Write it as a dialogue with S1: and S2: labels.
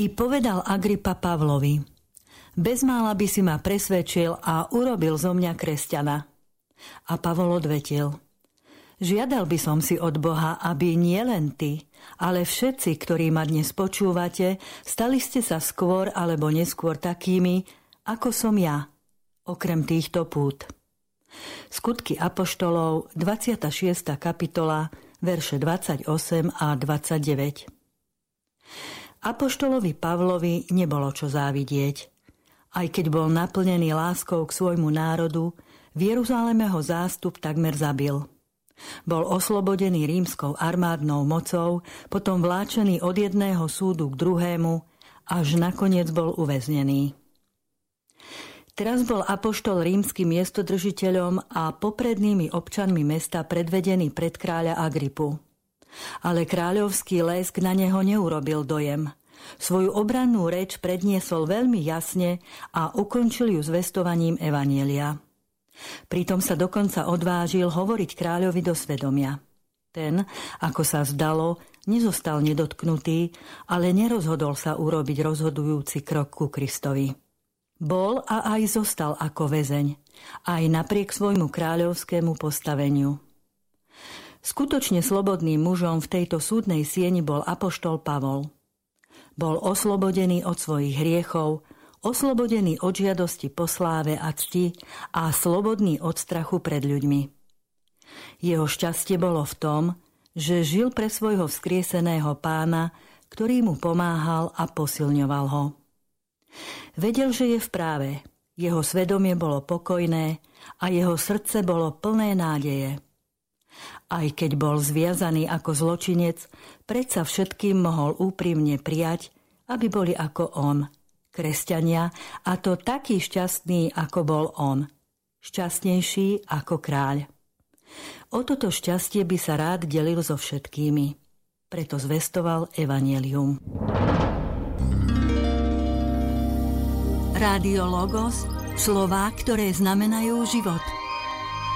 S1: I povedal Agripa Pavlovi: Bezmála by si ma presvedčil a urobil zo mňa kresťana. A Pavol odvetil: Žiadal by som si od Boha, aby nie len ty, ale všetci, ktorí ma dnes počúvate, stali ste sa skôr alebo neskôr takými, ako som ja, okrem týchto pút. Skutky apoštolov, 26. kapitola, verše 28 a 29. Apoštolovi Pavlovi nebolo čo závidieť. Aj keď bol naplnený láskou k svojmu národu, v Jeruzaleme ho zástup takmer zabil. Bol oslobodený rímskou armádnou mocou, potom vláčený od jedného súdu k druhému, až nakoniec bol uväznený. Teraz bol apoštol rímskym miestodržiteľom a poprednými občanmi mesta predvedený pred kráľa Agripu. Ale kráľovský lesk na neho neurobil dojem. Svoju obrannú reč predniesol veľmi jasne a ukončil ju zvestovaním evanjelia. Pritom sa dokonca odvážil hovoriť kráľovi do svedomia. Ten, ako sa zdalo, nezostal nedotknutý, ale nerozhodol sa urobiť rozhodujúci krok ku Kristovi. Bol a aj zostal ako väzeň, aj napriek svojmu kráľovskému postaveniu. Skutočne slobodným mužom v tejto súdnej sieni bol apoštol Pavol. Bol oslobodený od svojich hriechov, oslobodený od žiadosti po sláve a cti a slobodný od strachu pred ľuďmi. Jeho šťastie bolo v tom, že žil pre svojho vzkrieseného Pána, ktorý mu pomáhal a posilňoval ho. Vedel, že je v práve, jeho svedomie bolo pokojné a jeho srdce bolo plné nádeje. Aj keď bol zviazaný ako zločinec, predsa všetkým mohol úprimne prijať, aby boli ako on, kresťania, a to taký šťastný, ako bol on, šťastnejší ako kráľ. O toto šťastie by sa rád delil so všetkými. Preto zvestoval evanjelium. Rádio Logos, slová, ktoré znamenajú život.